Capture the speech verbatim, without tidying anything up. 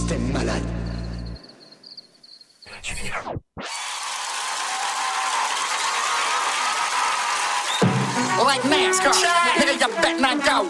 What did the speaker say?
système malade. Like NASCAR, nigga, you bet not go.